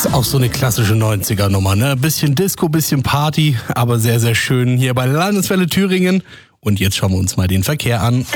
Ist auch so eine klassische 90er-Nummer, ne? Bisschen Disco, bisschen Party, aber sehr, sehr schön hier bei Landeswelle Thüringen. Und jetzt schauen wir uns mal den Verkehr an.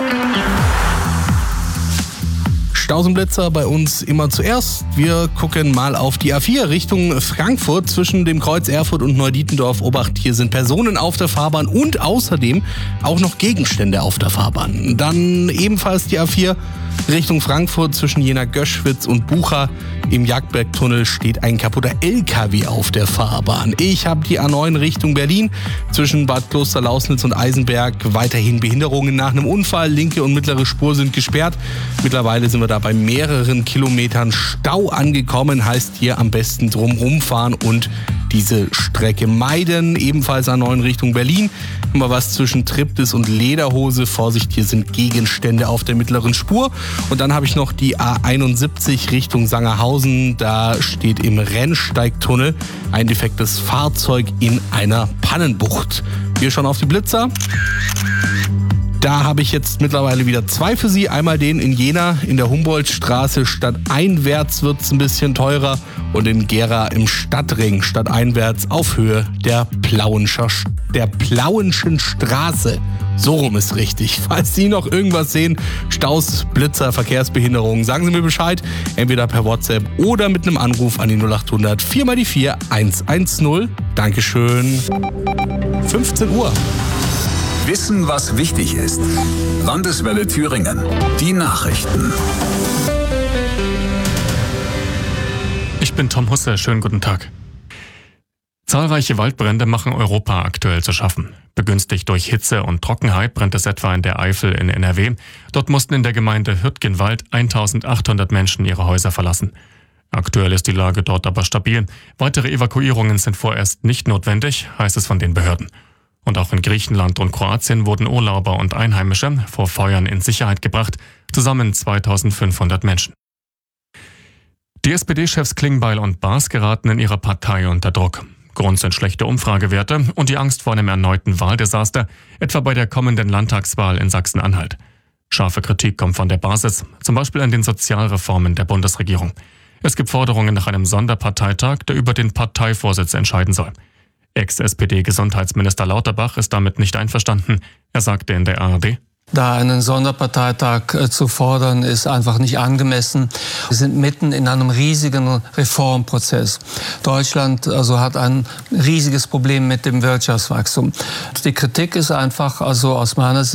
Staus und Blitzer bei uns immer zuerst. Wir gucken mal auf die A4 Richtung Frankfurt zwischen dem Kreuz Erfurt und Neudietendorf. Obacht, hier sind Personen auf der Fahrbahn und außerdem auch noch Gegenstände auf der Fahrbahn. Dann ebenfalls die A4 Richtung Frankfurt zwischen Jena-Göschwitz und Bucha. Im Jagdbergtunnel steht ein kaputter LKW auf der Fahrbahn. Ich habe die A9 Richtung Berlin zwischen Bad Klosterlausnitz und Eisenberg. Weiterhin Behinderungen nach einem Unfall. Linke und mittlere Spur sind gesperrt. Mittlerweile sind wir da bei mehreren Kilometern Stau angekommen. Heißt hier am besten drumherum fahren und diese Strecke meiden. Ebenfalls A9 Richtung Berlin. Haben wir was zwischen Triptis und Lederhose. Vorsicht, hier sind Gegenstände auf der mittleren Spur. Und dann habe ich noch die A71 Richtung Sangerhausen. Da steht im Rennsteigtunnel ein defektes Fahrzeug in einer Pannenbucht. Wir schauen auf die Blitzer. Da habe ich jetzt mittlerweile wieder zwei für Sie. Einmal den in Jena in der Humboldtstraße. Stadteinwärts wird es ein bisschen teurer. Und in Gera im Stadtring stadteinwärts auf Höhe der Plauenschen Straße. So rum ist richtig. Falls Sie noch irgendwas sehen, Staus, Blitzer, Verkehrsbehinderungen, sagen Sie mir Bescheid. Entweder per WhatsApp oder mit einem Anruf an die 0800 4x4 110. Dankeschön. 15 Uhr. Wissen, was wichtig ist. Landeswelle Thüringen. Die Nachrichten. Ich bin Tom Husse. Schönen guten Tag. Zahlreiche Waldbrände machen Europa aktuell zu schaffen. Begünstigt durch Hitze und Trockenheit brennt es etwa in der Eifel in NRW. Dort mussten in der Gemeinde Hürtgenwald 1800 Menschen ihre Häuser verlassen. Aktuell ist die Lage dort aber stabil. Weitere Evakuierungen sind vorerst nicht notwendig, heißt es von den Behörden. Und auch in Griechenland und Kroatien wurden Urlauber und Einheimische vor Feuern in Sicherheit gebracht, zusammen 2500 Menschen. Die SPD-Chefs Klingbeil und Baas geraten in ihrer Partei unter Druck. Grund sind schlechte Umfragewerte und die Angst vor einem erneuten Wahldesaster, etwa bei der kommenden Landtagswahl in Sachsen-Anhalt. Scharfe Kritik kommt von der Basis, zum Beispiel an den Sozialreformen der Bundesregierung. Es gibt Forderungen nach einem Sonderparteitag, der über den Parteivorsitz entscheiden soll. Ex-SPD-Gesundheitsminister Lauterbach ist damit nicht einverstanden. Er sagte in der ARD: Da einen Sonderparteitag zu fordern, ist einfach nicht angemessen. Wir sind mitten in einem riesigen Reformprozess. Deutschland hat ein riesiges Problem mit dem Wirtschaftswachstum. Die Kritik ist einfach aus meiner Sicht